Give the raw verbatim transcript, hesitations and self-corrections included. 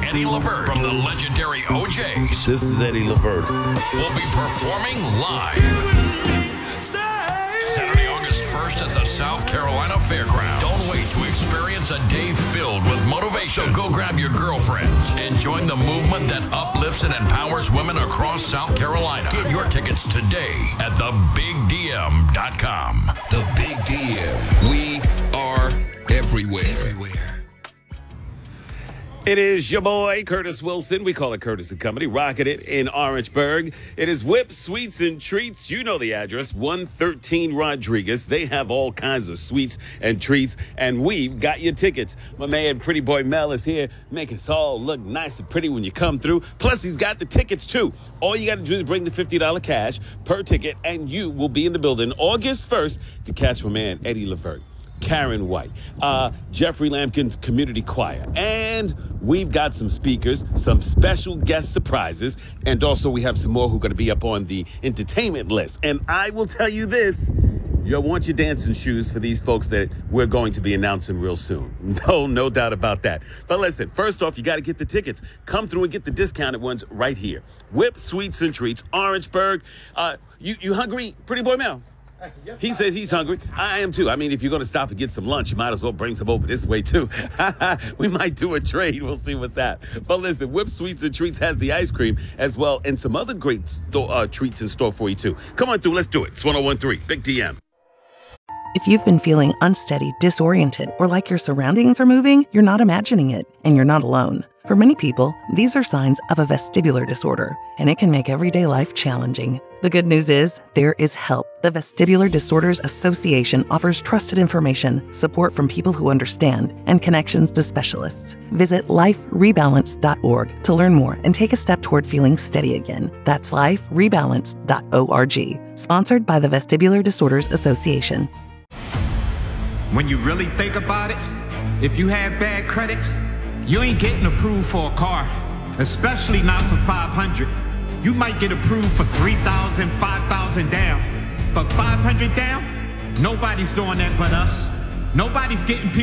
Eddie Levert from the legendary O Js. This is Eddie Levert. Will be performing live Saturday, August first at the South Carolina Fairgrounds. Don't wait to experience a day filled with motivation. So go grab your girlfriends and join the movement that uplifts and empowers women across South Carolina. Get your tickets today at the big d m dot com. The Big D M. We are everywhere. Everywhere. It is your boy, Curtis Wilson. We call it Curtis and Company, rocking it in Orangeburg. It is Whip Sweets and Treats. You know the address, one thirteen Rodriguez. They have all kinds of sweets and treats, and we've got your tickets. My man, Pretty Boy Mel, is here, making us all look nice and pretty when you come through. Plus, he's got the tickets, too. All you got to do is bring the fifty dollars cash per ticket, and you will be in the building August first to catch my man, Eddie Levert, Karen White, uh, Jeffrey Lampkin's Community Choir. And we've got some speakers, some special guest surprises, and also we have some more who are going to be up on the entertainment list. And I will tell you this, you'll want your dancing shoes for these folks that we're going to be announcing real soon. No, no doubt about that. But listen, first off, you got to get the tickets. Come through and get the discounted ones right here. Whip Sweets and Treats, Orangeburg. Uh, you, you hungry, Pretty Boy Mel? Yes, he says he's hungry. I am too. I mean, if you're going to stop and get some lunch, you might as well bring some over this way too. We might do a trade. We'll see what's that. But listen, Whip Sweets and Treats has the ice cream as well and some other great store, uh, treats in store for you too. Come on through. Let's do it. It's one oh one three Big D M. If you've been feeling unsteady, disoriented, or like your surroundings are moving, you're not imagining it, and you're not alone. For many people, these are signs of a vestibular disorder, and it can make everyday life challenging. The good news is, there is help. The Vestibular Disorders Association offers trusted information, support from people who understand, and connections to specialists. Visit life rebalance dot org to learn more and take a step toward feeling steady again. That's life rebalance dot org. Sponsored by the Vestibular Disorders Association. When you really think about it, if you have bad credit, you ain't getting approved for a car, especially not for five hundred. You might get approved for three thousand, five thousand down, but five hundred down, nobody's doing that but us. Nobody's getting people